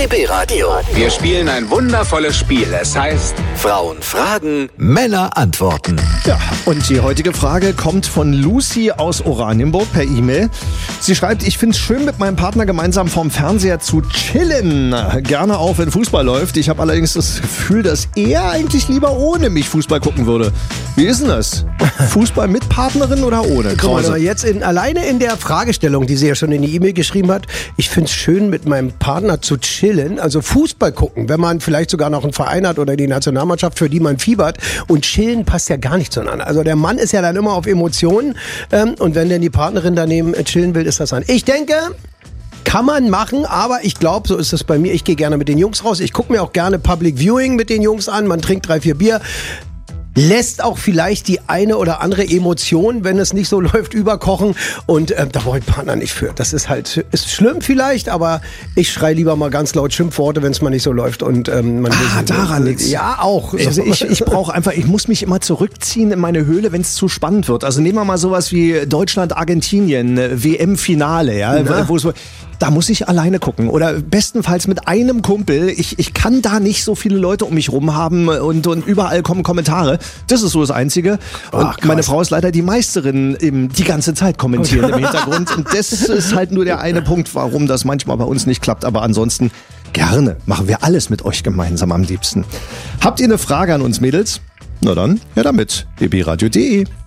DB Radio. Wir spielen ein wundervolles Spiel. Es heißt Frauen fragen, Männer antworten. Ja, und die heutige Frage kommt von Lucy aus Oranienburg per E-Mail. Sie schreibt, ich finde es schön, mit meinem Partner gemeinsam vorm Fernseher zu chillen. Gerne auch, wenn Fußball läuft. Ich habe allerdings das Gefühl, dass er eigentlich lieber ohne mich Fußball gucken würde. Wie ist denn das? Fußball mit Partnerin oder ohne? Krause. Aber jetzt alleine in der Fragestellung, die sie ja schon in die E-Mail geschrieben hat, ich finde es schön, mit meinem Partner zu chillen, also Fußball gucken, wenn man vielleicht sogar noch einen Verein hat oder die Nationalmannschaft, für die man fiebert, und chillen passt ja gar nicht zueinander. Also der Mann ist ja dann immer auf Emotionen und wenn dann die Partnerin daneben chillen will, ist das dann. Ich denke, kann man machen, aber ich glaube, so ist es bei mir. Ich gehe gerne mit den Jungs raus. Ich gucke mir auch gerne Public Viewing mit den Jungs an. Man trinkt 3-4 Bier. Lässt auch vielleicht die eine oder andere Emotion, wenn es nicht so läuft, überkochen. Und da brauche ich Partner nicht für. Das ist schlimm vielleicht, aber ich schreie lieber mal ganz laut Schimpfworte, wenn es mal nicht so läuft. Und daran liegt's. Ja, auch. Also ich brauche einfach, ich muss mich immer zurückziehen in meine Höhle, wenn es zu spannend wird. Also nehmen wir mal sowas wie Deutschland-Argentinien, WM-Finale, ja, wo es da muss ich alleine gucken oder bestenfalls mit einem Kumpel. Ich kann da nicht so viele Leute um mich rum haben und überall kommen Kommentare. Das ist so das Einzige. Und meine Frau ist leider die Meisterin die ganze Zeit kommentieren im Hintergrund. Und das ist halt nur der eine Punkt, warum das manchmal bei uns nicht klappt. Aber ansonsten gerne machen wir alles mit euch gemeinsam am liebsten. Habt ihr eine Frage an uns Mädels? Na dann, ja damit. dbradio.de